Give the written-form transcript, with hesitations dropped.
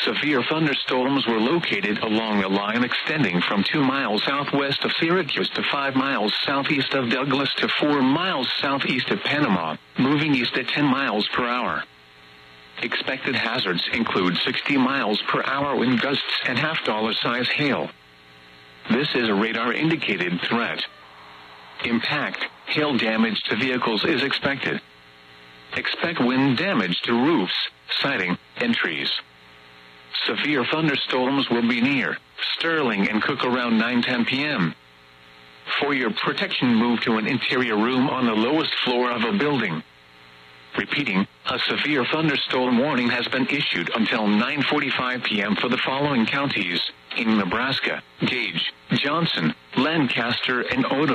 Severe thunderstorms were located along a line extending from 2 miles southwest of Syracuse to 5 miles southeast of Douglas to 4 miles southeast of Panama, moving east at 10 miles per hour. Expected hazards include 60 miles per hour wind gusts and half-dollar-size hail. This is a radar-indicated threat. Impact, hail damage to vehicles is expected. Expect wind damage to roofs, siding, and trees. Severe thunderstorms will be near Sterling and Cook around 9:10 p.m. For your protection, move to an interior room on the lowest floor of a building. Repeating, a severe thunderstorm warning has been issued until 9:45 p.m. for the following counties in Nebraska: Gage, Johnson, Lancaster, and Odo.